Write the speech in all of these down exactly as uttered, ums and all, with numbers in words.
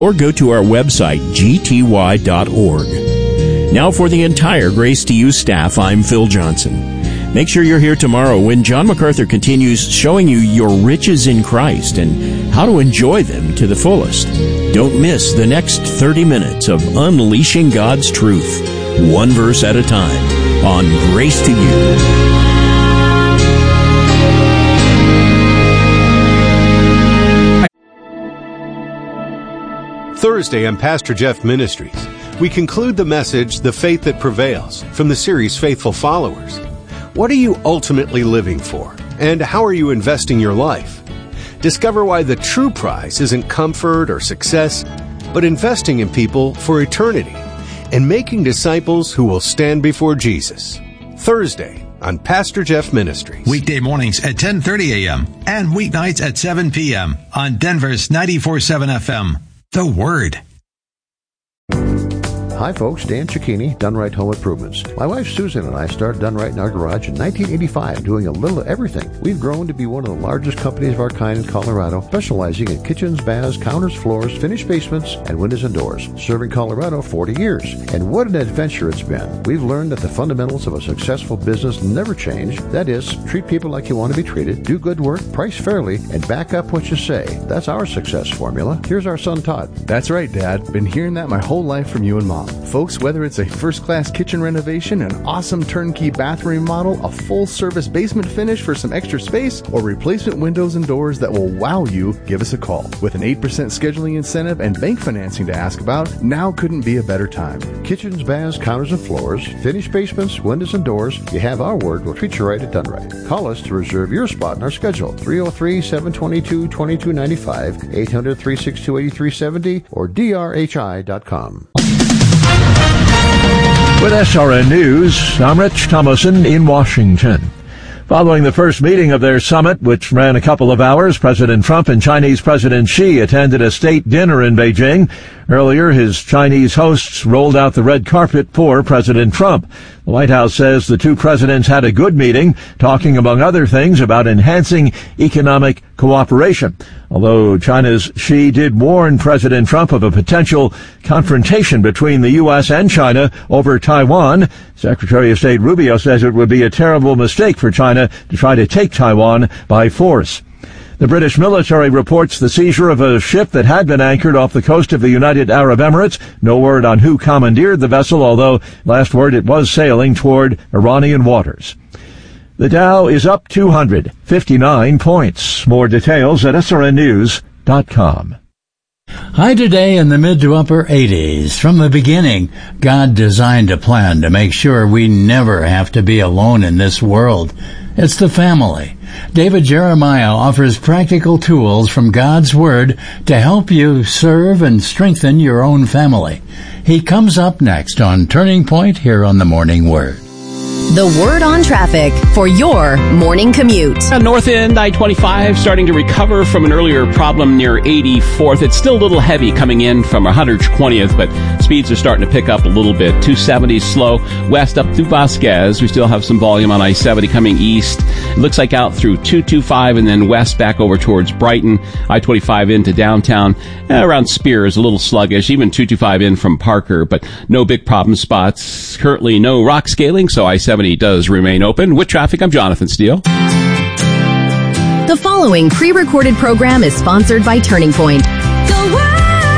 or go to our website, g t y dot org. Now for the entire Grace to You staff, I'm Phil Johnson. Make sure you're here tomorrow when John MacArthur continues showing you your riches in Christ and how to enjoy them to the fullest. Don't miss the next thirty minutes of unleashing God's truth, one verse at a time, on Grace to You. Thursday on Pastor Jeff Ministries, we conclude the message, The Faith That Prevails, from the series Faithful Followers. What are you ultimately living for? And how are you investing your life? Discover why the true prize isn't comfort or success, but investing in people for eternity and making disciples who will stand before Jesus. Thursday on Pastor Jeff Ministries. Weekday mornings at ten thirty a.m. and weeknights at seven p.m. on Denver's ninety-four point seven F M. The Word. Hi folks, Dan Cicchini, Done Right Home Improvements. My wife Susan and I started Done Right in our garage in nineteen eighty-five, doing a little of everything. We've grown to be one of the largest companies of our kind in Colorado, specializing in kitchens, baths, counters, floors, finished basements, and windows and doors. Serving Colorado forty years. And what an adventure it's been. We've learned that the fundamentals of a successful business never change. That is, treat people like you want to be treated, do good work, price fairly, and back up what you say. That's our success formula. Here's our son Todd. That's right, Dad. Been hearing that my whole life from you and Mom. Folks, whether it's a first-class kitchen renovation, an awesome turnkey bathroom remodel, a full-service basement finish for some extra space, or replacement windows and doors that will wow you, give us a call. With an eight percent scheduling incentive and bank financing to ask about, now couldn't be a better time. Kitchens, baths, counters, and floors, finished basements, windows, and doors. You have our word. We'll treat you right at Done Right. Call us to reserve your spot in our schedule. three oh three, seven two two, two two nine five, eight hundred, three six two, eight three seven zero, or d r h i dot com. With S R N News, I'm Rich Thomason in Washington. Following the first meeting of their summit, which ran a couple of hours, President Trump and Chinese President Xi attended a state dinner in Beijing. Earlier, his Chinese hosts rolled out the red carpet for President Trump. The White House says the two presidents had a good meeting, talking, among other things, about enhancing economic cooperation. Although China's Xi did warn President Trump of a potential confrontation between the U S and China over Taiwan, Secretary of State Rubio says it would be a terrible mistake for China to try to take Taiwan by force. The British military reports the seizure of a ship that had been anchored off the coast of the United Arab Emirates. No word on who commandeered the vessel, although last word it was sailing toward Iranian waters. The Dow is up two hundred fifty-nine points. More details at S R N news dot com. High today in the mid to upper eighties. From the beginning, God designed a plan to make sure we never have to be alone in this world. It's the family. David Jeremiah offers practical tools from God's Word to help you serve and strengthen your own family. He comes up next on Turning Point here on the Morning Word. The Word on Traffic for your morning commute. On North End, I twenty-five starting to recover from an earlier problem near eighty-fourth. It's still a little heavy coming in from one hundred twentieth, but speeds are starting to pick up a little bit. two seventy slow west up through Vasquez. We still have some volume on I seventy coming east. It looks like out through two twenty-five and then west back over towards Brighton. I twenty-five into downtown. Eh, around Spears, a little sluggish. Even two twenty-five in from Parker, but no big problem spots. Currently no rock scaling, so I seventy does remain open. With traffic, I'm Jonathan Steele. The following pre-recorded program is sponsored by Turning Point. The Word.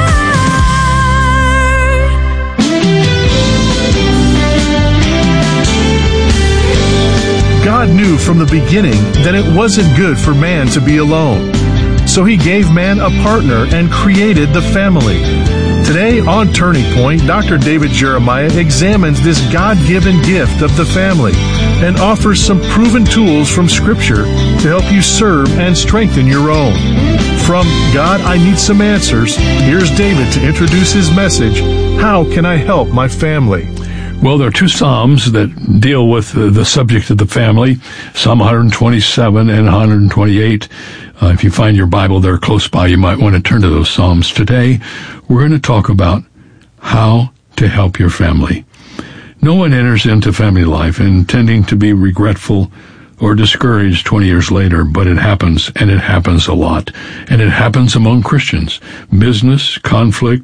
God knew from the beginning that it wasn't good for man to be alone. So he gave man a partner and created the family. Today on Turning Point, Doctor David Jeremiah examines this God-given gift of the family and offers some proven tools from Scripture to help you serve and strengthen your own. From God, I Need Some Answers, here's David to introduce his message, How Can I Help My Family? Well, there are two Psalms that deal with uh, the subject of the family, Psalm one twenty-seven and one twenty-eight. Uh, if you find your Bible there close by, you might want to turn to those Psalms. Today, we're going to talk about how to help your family. No one enters into family life intending to be regretful or discouraged twenty years later, but it happens, and it happens a lot. And it happens among Christians. Business, conflict,